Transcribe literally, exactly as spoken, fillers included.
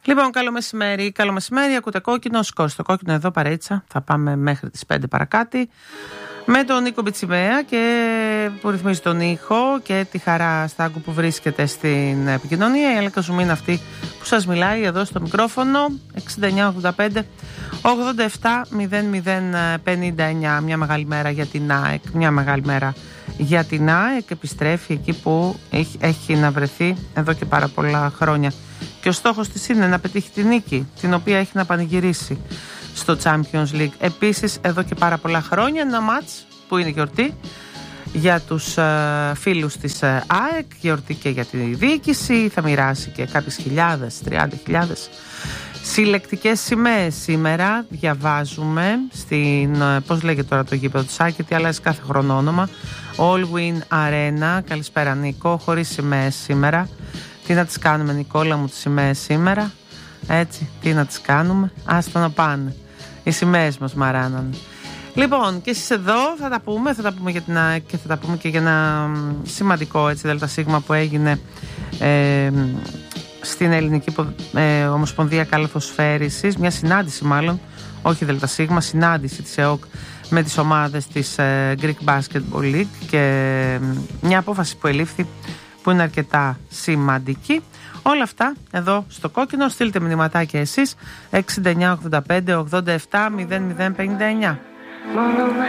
Λοιπόν, καλό μεσημέρι, καλό μεσημέρι, ακούτε Κόκκινο, σκόστε το κόκκινο εδώ παρέτσα, θα πάμε μέχρι τις πέντε παρακάτι με τον Νίκο Μπιτσιμέα και που ρυθμίζει τον ήχο και τη Χαρά Στάγκου που βρίσκεται στην επικοινωνία. Η Έλεκα Ζουμίνα αυτή που σας μιλάει εδώ στο μικρόφωνο. Εξήντα εννιά ογδόντα πέντε ογδόντα επτά μηδέν μηδέν πενήντα εννιά. Μια μεγάλη μέρα για την ΑΕΚ, μια μεγάλη μέρα για την ΑΕΚ. Επιστρέφει εκεί που έχει, έχει να βρεθεί εδώ και πάρα πολλά χρόνια. Και ο στόχος της είναι να πετύχει τη νίκη, την οποία έχει να πανηγυρίσει στο Champions League. Επίσης, εδώ και πάρα πολλά χρόνια, ένα μάτς που είναι γιορτή για τους uh, φίλους της uh, ΑΕΚ, γιορτή και για τη διοίκηση. Θα μοιράσει και κάποιες χιλιάδες, τριάντα χιλιάδες συλλεκτικές σημαίες σήμερα. Διαβάζουμε στην, uh, πώς λέγεται τώρα το γήπεδο της ΑΕΚ, γιατί αλλάζει κάθε χρόνο όνομα. All Win Arena. Καλησπέρα Νίκο, χωρίς σημαίες σήμερα. Τι να τις κάνουμε Νικόλα μου τις σημαίες σήμερα? Έτσι, τι να τις κάνουμε? Άστα να πάνε. Οι σημαίες μας μαράνανε. Λοιπόν, και εσείς εδώ θα τα πούμε, θα τα πούμε για την ΑΕΚ και θα τα πούμε και για ένα σημαντικό έτσι ΔΣ που έγινε ε, στην Ελληνική ε, Ομοσπονδία Καλαθοσφαίρισης. Μια συνάντηση μάλλον, όχι ΔΣ, συνάντηση της ΕΟΚ με τις ομάδες της ε, Greek Basketball League και ε, μια απόφαση που ελήφθη που είναι αρκετά σημαντική. Όλα αυτά εδώ στο Κόκκινο. Στείλτε μηνυματάκια εσείς εξήντα εννιά ογδόντα πέντε ογδόντα επτά μηδέν μηδέν πενήντα εννιά.